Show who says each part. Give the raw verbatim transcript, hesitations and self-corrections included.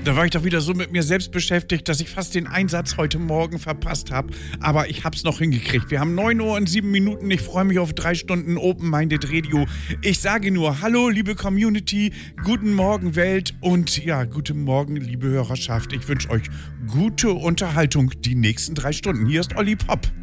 Speaker 1: Da war ich doch wieder so mit mir selbst beschäftigt, dass ich fast den Einsatz heute Morgen verpasst habe. Aber ich hab's noch hingekriegt. Wir haben neun Uhr und sieben Minuten. Ich freue mich auf drei Stunden Open-Minded Radio. Ich sage nur, hallo, liebe Community, guten Morgen, Welt und ja, guten Morgen, liebe Hörerschaft. Ich wünsche euch gute Unterhaltung die nächsten drei Stunden. Hier ist Olli Popp.